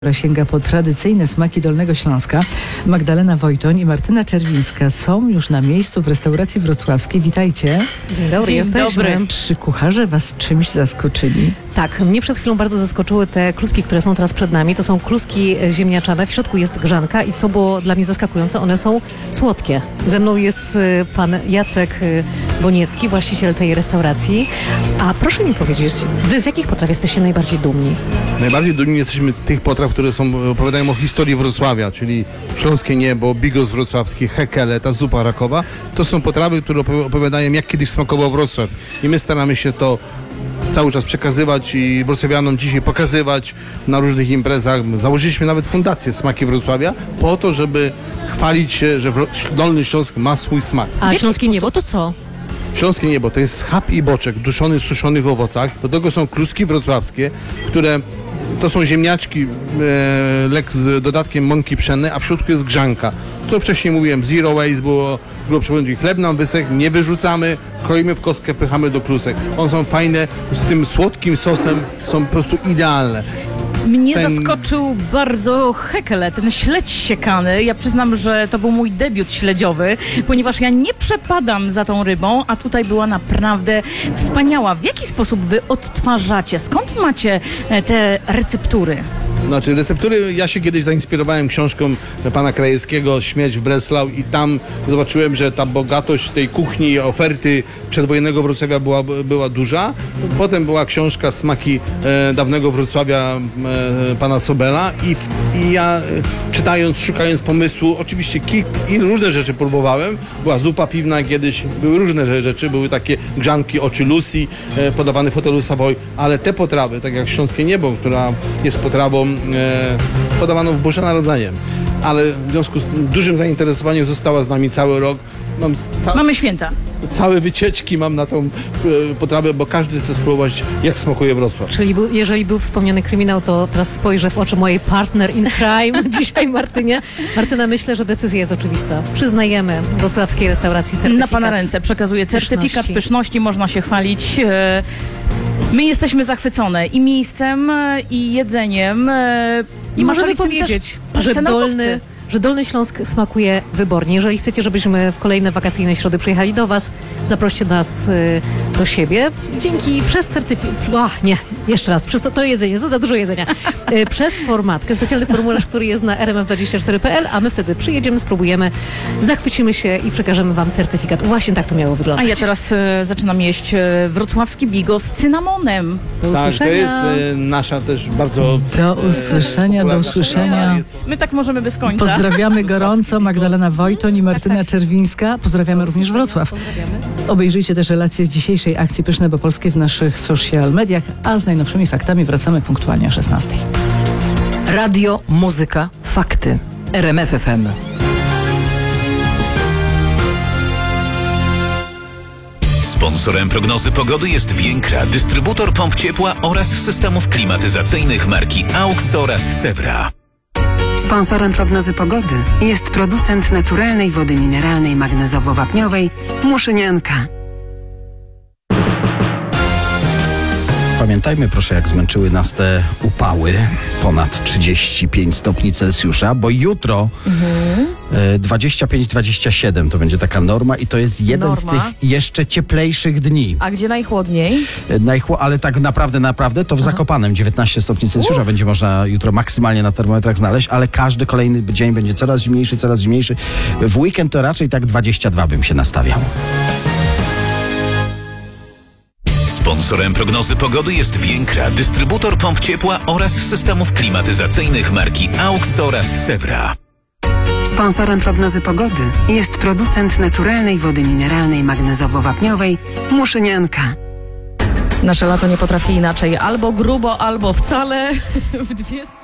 która sięga po tradycyjne smaki Dolnego Śląska. Magdalena Wojtoń i Martyna Czerwińska są już na miejscu w restauracji wrocławskiej. Witajcie. Dzień dobry, jesteśmy. Czy kucharze was czymś zaskoczyli? Tak, mnie przed chwilą bardzo zaskoczyły te kluski, które są teraz przed nami. To są kluski ziemniaczane, w środku jest grzanka i co było dla mnie zaskakujące, one są słodkie. Ze mną jest pan Jacek Boniecki, właściciel tej restauracji. A proszę mi powiedzieć, wy z jakich potraw jesteście najbardziej dumni? Najbardziej dumni jesteśmy tych potraw, które opowiadają o historii Wrocławia, czyli śląskie niebo, bigos wrocławski, hekele, ta zupa rakowa. To są potrawy, które opowiadają, jak kiedyś smakował Wrocław. I my staramy się to cały czas przekazywać i wrocławianom dzisiaj pokazywać na różnych imprezach. Założyliśmy nawet fundację Smaki Wrocławia po to, żeby chwalić się, że Dolny Śląsk ma swój smak. A śląskie niebo to co? Śląskie niebo to jest schab i boczek duszony w suszonych owocach. Do tego są kluski wrocławskie, które to są ziemniaczki z dodatkiem mąki pszennej, a w środku jest grzanka. To wcześniej mówiłem, zero waste było przewodnikiem. Chleb nam wysechł, nie wyrzucamy, kroimy w kostkę, pychamy do klusek. One są fajne, z tym słodkim sosem są po prostu idealne. Mnie zaskoczył bardzo hekele, ten śledź siekany. Ja przyznam, że to był mój debiut śledziowy, ponieważ ja nie przepadam za tą rybą, a tutaj była naprawdę wspaniała. W jaki sposób wy odtwarzacie? Skąd macie te receptury? Znaczy receptury, ja się kiedyś zainspirowałem książką pana Krajewskiego Śmierć w Breslau i tam zobaczyłem, że ta bogatość tej kuchni, oferty przedwojennego Wrocławia była duża. Potem była książka Smaki dawnego Wrocławia pana Sobela i ja czytając, szukając pomysłu, oczywiście różne rzeczy próbowałem. Była zupa piwna kiedyś, były różne rzeczy, były takie grzanki oczy Lucy, podawane w hotelu Savoy, ale te potrawy, tak jak śląskie niebo, która jest potrawą podawaną w Boże Narodzenie, ale w związku z dużym zainteresowaniem została z nami cały rok. Mamy święta. Całe wycieczki mam na tą potrawę, bo każdy chce spróbować, jak smakuje Wrocław. Czyli jeżeli był wspomniany kryminał, to teraz spojrzę w oczy mojej partner in crime dzisiaj, Martynie. Martyna, myślę, że decyzja jest oczywista. Przyznajemy wrocławskiej restauracji certyfikat. Na pana ręce przekazuję certyfikat pyszności, można się chwalić. My jesteśmy zachwycone i miejscem, i jedzeniem. I możemy powiedzieć, że Dolny Śląsk smakuje wybornie. Jeżeli chcecie, żebyśmy w kolejne wakacyjne środy przyjechali do was, zaproście nas do siebie. Przez certyfikat... nie, jeszcze raz, przez to jedzenie, to za dużo jedzenia. Przez formatkę, specjalny formularz, który jest na rmf24.pl, a my wtedy przyjedziemy, spróbujemy, zachwycimy się i przekażemy wam certyfikat. Właśnie tak to miało wyglądać. A ja teraz zaczynam jeść wrocławski bigos z cynamonem. Do usłyszenia. Tak, to jest nasza też bardzo... Do usłyszenia. My tak możemy bez końca. Pozdrawiamy gorąco Magdalena Wojtoń i Martyna Czerwińska. Pozdrawiamy również Wrocław. Obejrzyjcie też relacje z dzisiejszej akcji Pyszne bo Polskie w naszych social mediach, a z najnowszymi faktami wracamy punktualnie o 16:00. Radio, muzyka, fakty. RMF FM. Sponsorem prognozy pogody jest Więkra, dystrybutor pomp ciepła oraz systemów klimatyzacyjnych marki AUX oraz Sewra. Sponsorem prognozy pogody jest producent naturalnej wody mineralnej magnezowo-wapniowej Muszynianka. Pamiętajmy proszę, jak zmęczyły nas te upały, ponad 35 stopni Celsjusza, bo jutro 25-27 to będzie taka norma i to jest jeden z tych jeszcze cieplejszych dni. A gdzie najchłodniej? Ale tak naprawdę to w Zakopanem 19 stopni Celsjusza będzie można jutro maksymalnie na termometrach znaleźć, ale każdy kolejny dzień będzie coraz zimniejszy. W weekend to raczej tak 22 bym się nastawiał. Sponsorem prognozy pogody jest Więkra, dystrybutor pomp ciepła oraz systemów klimatyzacyjnych marki AUX oraz Sewra. Sponsorem prognozy pogody jest producent naturalnej wody mineralnej magnezowo-wapniowej Muszynianka. Nasze lato nie potrafi inaczej. Albo grubo, albo wcale. W dwie